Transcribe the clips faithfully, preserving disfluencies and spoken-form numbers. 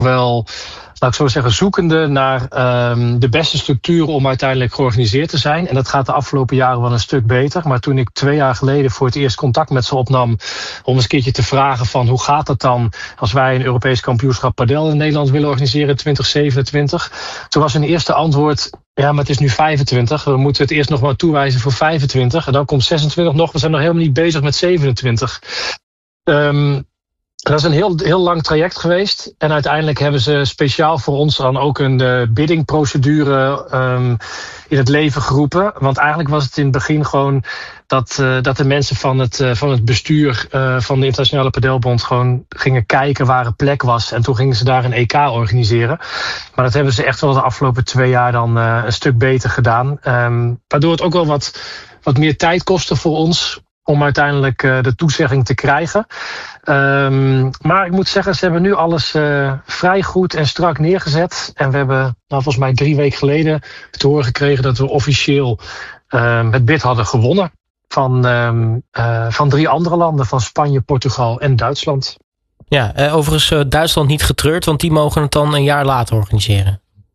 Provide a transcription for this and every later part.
wel, laat ik zo zeggen, zoekende naar um, de beste structuren om uiteindelijk georganiseerd te zijn. En dat gaat de afgelopen jaren wel een stuk beter. Maar toen ik twee jaar geleden voor het eerst contact met ze opnam om eens een keertje te vragen van hoe gaat het dan als wij een Europees kampioenschap padel in Nederland willen organiseren in twintig zevenentwintig. Toen was hun eerste antwoord: ja, maar het is nu vijfentwintig. We moeten het eerst nog maar toewijzen voor vijfentwintig. En dan komt zesentwintig nog. We zijn nog helemaal niet bezig met zevenentwintig. Um, Dat is een heel, heel lang traject geweest. En uiteindelijk hebben ze speciaal voor ons dan ook een uh, biddingprocedure um, in het leven geroepen. Want eigenlijk was het in het begin gewoon dat, uh, dat de mensen van het, uh, van het bestuur uh, van de Internationale Padelbond gewoon gingen kijken waar een plek was. En toen gingen ze daar een E K organiseren. Maar dat hebben ze echt wel de afgelopen twee jaar dan uh, een stuk beter gedaan. Um, waardoor het ook wel wat, wat meer tijd kostte voor ons om uiteindelijk uh, de toezegging te krijgen. Um, maar ik moet zeggen, ze hebben nu alles uh, vrij goed en strak neergezet. En we hebben nou, volgens mij drie weken geleden te horen gekregen dat we officieel um, het bid hadden gewonnen van, um, uh, van drie andere landen, van Spanje, Portugal en Duitsland. Ja, uh, overigens uh, Duitsland niet getreurd, want die mogen het dan een jaar later organiseren.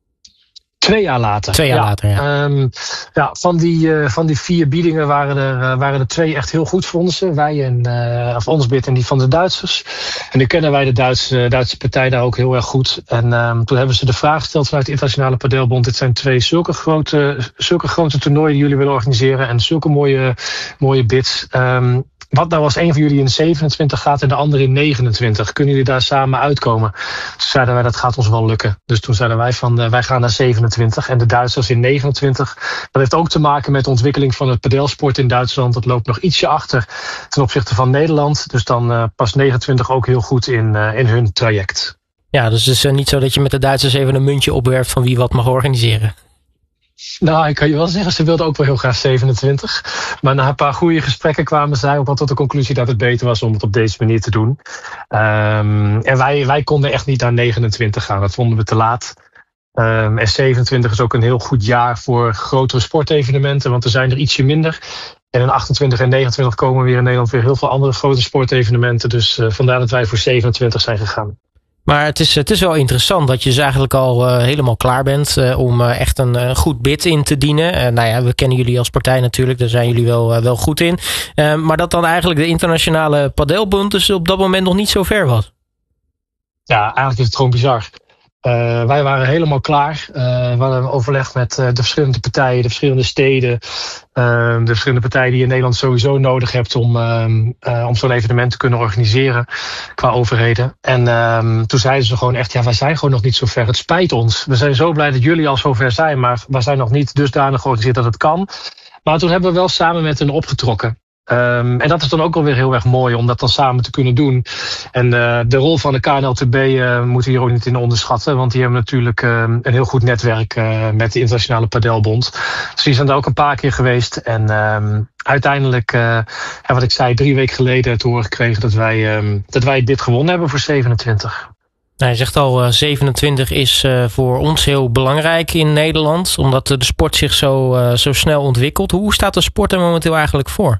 Twee jaar later. Twee jaar ja. later, ja. Um, ja van, die, uh, van die vier biedingen waren er, uh, waren er twee echt heel goed, vonden ze. Wij en, uh, of ons bid en die van de Duitsers. En nu kennen wij de Duitse, Duitse partij daar ook heel erg goed. En um, toen hebben ze de vraag gesteld vanuit de Internationale Padelbond: dit zijn twee zulke grote, zulke grote toernooien die jullie willen organiseren en zulke mooie, mooie bids. Um, Wat nou als een van jullie in zevenentwintig gaat en de andere in negenentwintig? Kunnen jullie daar samen uitkomen? Toen zeiden wij, dat gaat ons wel lukken. Dus toen zeiden wij van, uh, wij gaan naar zevenentwintig en de Duitsers in negenentwintig. Dat heeft ook te maken met de ontwikkeling van het padelsport in Duitsland. Dat loopt nog ietsje achter ten opzichte van Nederland. Dus dan uh, past negenentwintig ook heel goed in, uh, in hun traject. Ja, dus het is uh, niet zo dat je met de Duitsers even een muntje opwerpt van wie wat mag organiseren. Nou, ik kan je wel zeggen, ze wilden ook wel heel graag zevenentwintig. Maar na een paar goede gesprekken kwamen zij ook wel tot de conclusie dat het beter was om het op deze manier te doen. Um, en wij, wij konden echt niet naar negenentwintig gaan. Dat vonden we te laat. Um, en zevenentwintig is ook een heel goed jaar voor grotere sportevenementen, want er zijn er ietsje minder. En in achtentwintig en negenentwintig komen weer in Nederland weer heel veel andere grote sportevenementen. Dus uh, vandaar dat wij voor zevenentwintig zijn gegaan. Maar het is, het is wel interessant dat je dus eigenlijk al uh, helemaal klaar bent uh, om uh, echt een uh, goed bid in te dienen. Uh, nou ja, we kennen jullie als partij natuurlijk, daar zijn jullie wel, uh, wel goed in. Uh, maar dat dan eigenlijk de Internationale Padelbond dus op dat moment nog niet zo ver was. Ja, eigenlijk is het gewoon bizar. Uh, wij waren helemaal klaar. Uh, we hadden overleg met uh, de verschillende partijen, de verschillende steden. Uh, de verschillende partijen die je in Nederland sowieso nodig hebt om, uh, uh, om zo'n evenement te kunnen organiseren qua overheden. En uh, toen zeiden ze gewoon echt, ja, wij zijn gewoon nog niet zo ver. Het spijt ons. We zijn zo blij dat jullie al zo ver zijn, maar wij zijn nog niet dusdanig georganiseerd dat het kan. Maar toen hebben we wel samen met hen opgetrokken. Um, en dat is dan ook alweer heel erg mooi om dat dan samen te kunnen doen. En uh, de rol van de K N L T B uh, moeten we hier ook niet in onderschatten. Want die hebben natuurlijk uh, een heel goed netwerk uh, met de Internationale Padelbond. Dus die zijn daar ook een paar keer geweest. En um, uiteindelijk, uh, ja, wat ik zei, drie weken geleden te horen gekregen dat wij, um, dat wij dit gewonnen hebben voor zevenentwintig. Nou, je zegt al, uh, zevenentwintig is uh, voor ons heel belangrijk in Nederland. Omdat de sport zich zo, uh, zo snel ontwikkelt. Hoe staat de sport er momenteel eigenlijk voor?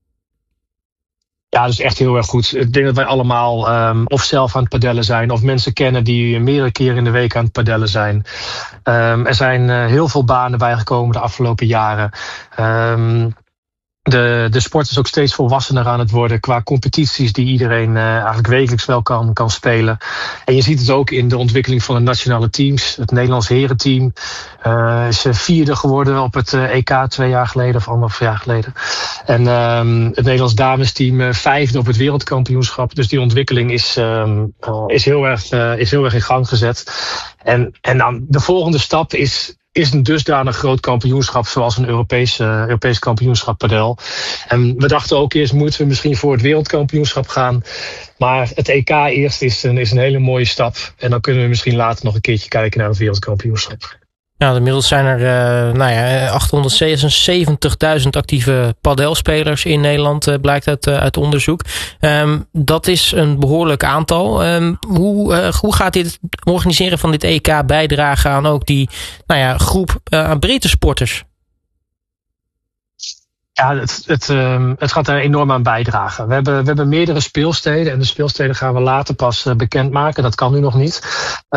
Ja, dat is echt heel erg goed. Ik denk dat wij allemaal um, of zelf aan het padellen zijn, of mensen kennen die meerdere keren in de week aan het padellen zijn. Um, er zijn uh, heel veel banen bijgekomen de afgelopen jaren. Um, De, de sport is ook steeds volwassener aan het worden qua competities die iedereen uh, eigenlijk wekelijks wel kan, kan spelen. En je ziet het ook in de ontwikkeling van de nationale teams. Het Nederlands herenteam uh, is vierde geworden op het uh, E K twee jaar geleden of anderhalf jaar geleden. En um, het Nederlands damesteam uh, vijfde op het wereldkampioenschap. Dus die ontwikkeling is, um, uh, is, heel, erg, uh, is heel erg in gang gezet. En, en dan de volgende stap is... is een dusdanig groot kampioenschap zoals een Europees, uh, Europees kampioenschap padel. En we dachten ook eerst, moeten we misschien voor het wereldkampioenschap gaan. Maar het E K eerst is een, is een hele mooie stap. En dan kunnen we misschien later nog een keertje kijken naar het wereldkampioenschap. Ja, inmiddels zijn er uh, nou ja, achthonderdzesenzeventigduizend actieve padelspelers in Nederland, uh, blijkt uit, uh, uit onderzoek. Um, dat is een behoorlijk aantal. Um, hoe, uh, hoe gaat dit organiseren van dit E K bijdragen aan ook die nou ja, groep uh, aan breedte sporters? Ja, het, het, um, het gaat er enorm aan bijdragen. We hebben, we hebben meerdere speelsteden en de speelsteden gaan we later pas uh, bekendmaken. Dat kan nu nog niet.